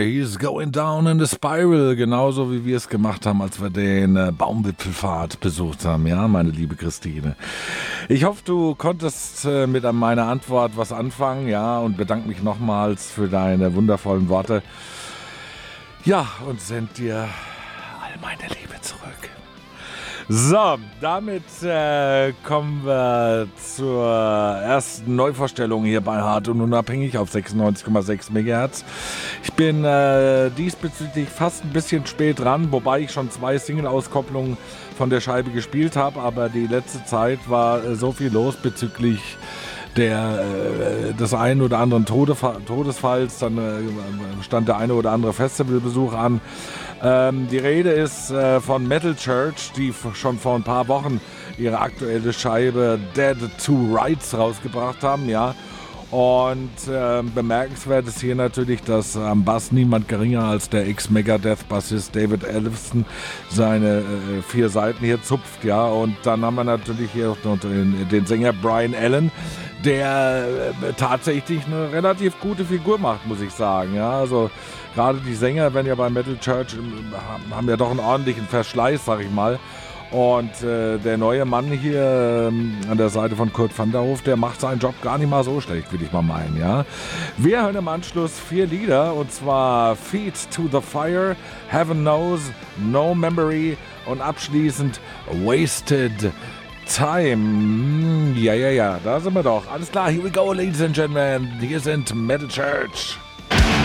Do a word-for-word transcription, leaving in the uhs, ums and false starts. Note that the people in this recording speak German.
he's going down in the spiral, genauso wie wir es gemacht haben, als wir den äh, Baumwipfelpfad besucht haben, ja, meine liebe Christine. Ich hoffe, du konntest äh, mit meiner Antwort was anfangen, ja, und bedanke mich nochmals für deine wundervollen Worte. Ja, und send dir all meine Liebe zurück. So, damit äh, kommen wir zur ersten Neuvorstellung hier bei Hart und Unabhängig auf sechsundneunzig Komma sechs Megahertz. Ich bin äh, diesbezüglich fast ein bisschen spät dran, wobei ich schon zwei Single-Auskopplungen von der Scheibe gespielt habe, aber die letzte Zeit war äh, so viel los bezüglich der, äh, des einen oder anderen Todef- Todesfalls, dann äh, stand der eine oder andere Festivalbesuch an. Ähm, die Rede ist äh, von Metal Church, die f- schon vor ein paar Wochen ihre aktuelle Scheibe Dead to Rights rausgebracht haben, ja. Und äh, bemerkenswert ist hier natürlich, dass am Bass niemand geringer als der Ex-Megadeth-Bassist David Ellefson seine äh, vier Seiten hier zupft, ja. Und dann haben wir natürlich hier noch den, den Sänger Brian Allen, der äh, tatsächlich eine relativ gute Figur macht, muss ich sagen, ja. Also gerade die Sänger, wenn ja bei Metal Church, äh, haben ja doch einen ordentlichen Verschleiß, sag ich mal. Und äh, der neue Mann hier ähm, an der Seite von Kurt van der Hof, der macht seinen Job gar nicht mal so schlecht, würde ich mal meinen, ja. Wir hören im Anschluss vier Lieder, und zwar Feet to the Fire, Heaven Knows, No Memory und abschließend Wasted Time. Ja, ja, ja, da sind wir doch. Alles klar, here we go, ladies and gentlemen. Hier sind Metal Church.